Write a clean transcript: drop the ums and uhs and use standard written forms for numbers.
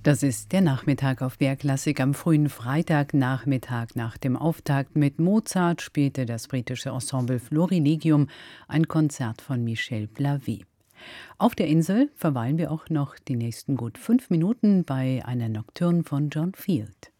Das ist der Nachmittag auf BR Klassik. Am frühen Freitagnachmittag nach dem Auftakt mit Mozart spielte das britische Ensemble Florilegium ein Konzert von Michel Blavet. Auf der Insel verweilen wir auch noch die nächsten gut 5 Minuten bei einer Nocturne von John Field.